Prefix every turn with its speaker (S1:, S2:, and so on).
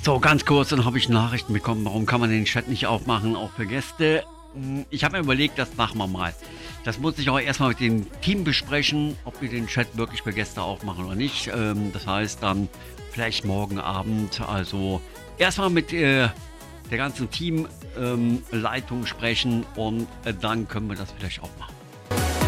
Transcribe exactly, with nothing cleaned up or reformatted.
S1: So, ganz kurz, dann habe ich Nachrichten bekommen. Warum kann man den Chat nicht aufmachen, auch für Gäste? Hm, Ich habe mir überlegt, das machen wir mal. Das muss ich auch erstmal mit dem Team besprechen, ob wir den Chat wirklich für Gäste aufmachen oder nicht. Ähm, das heißt dann vielleicht morgen Abend. Also erstmal mit äh, der ganzen Teamleitung ähm, Leitung sprechen und äh, dann können wir das vielleicht auch machen.